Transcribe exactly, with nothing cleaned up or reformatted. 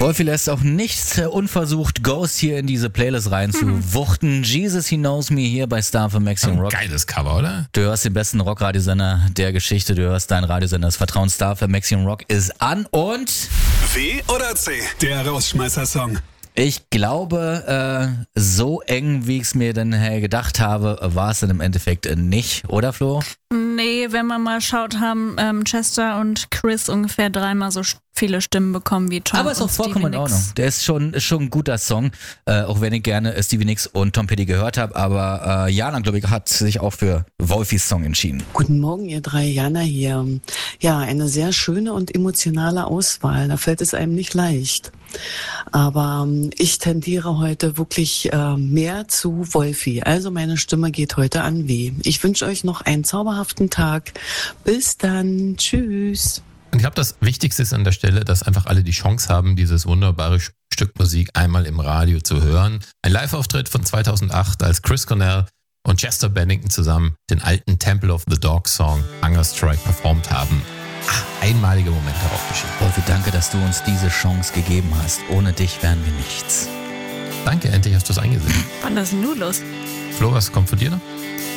Wolfi lässt auch nicht unversucht Ghost hier in diese Playlist reinzuwuchten. Mhm. Jesus He Knows Me hier bei Star für Maximum Rock. Geiles Cover, oder? Du hörst den besten Rockradiosender der Geschichte. Du hörst deinen Radiosender. Das Vertrauen Star für Maximum Rock ist an und... W oder C? Der Rausschmeißer-Song. Ich glaube, äh, so eng, wie ich es mir dann gedacht habe, war es dann im Endeffekt nicht, oder Flo? Nee, wenn man mal schaut, haben ähm, Chester und Chris ungefähr dreimal so viele Stimmen bekommen wie Tom. Aber ist auch vollkommen in Ordnung. Der ist schon, ist schon ein guter Song, äh, auch wenn ich gerne Stevie Nicks und Tom Petty gehört habe. Aber äh, Jana, glaube ich, hat sich auch für Wolfis Song entschieden. Guten Morgen, ihr drei. Jana hier. Ja, eine sehr schöne und emotionale Auswahl. Da fällt es einem nicht leicht. Aber ähm, ich tendiere heute wirklich äh, mehr zu Wolfi. Also meine Stimme geht heute an W. Ich wünsche euch noch einen zauberhaften Tag. Bis dann. Tschüss. Und ich glaube, das Wichtigste ist an der Stelle, dass einfach alle die Chance haben, dieses wunderbare Stück Musik einmal im Radio zu hören. Ein Live-Auftritt von zweitausendacht, als Chris Cornell und Chester Bennington zusammen den alten Temple of the Dog Song Hunger Strike performt haben. Ach, einmalige Momente aufgeschrieben. Wolfi, danke, dass du uns diese Chance gegeben hast. Ohne dich wären wir nichts. Danke, endlich hast du es eingesehen. Wann ist denn nun los? Flo, was kommt von dir noch?